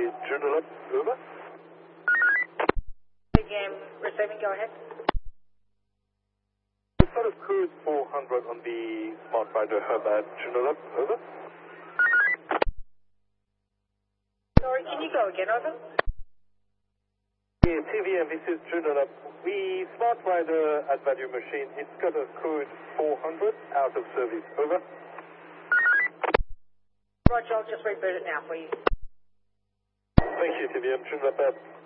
is Joondalup, over. Again, receiving, go ahead. We've got a cruise 400 on the Smart Rider hub at Joondalup, over. Sorry, can you go again, over? Yeah, TVM, this is Joondalup. The Smart Rider at Value Machine, it's got a code 400 out of service, over. Roger, I'll just reboot it now for you. Thank you, TVM, Joondalup.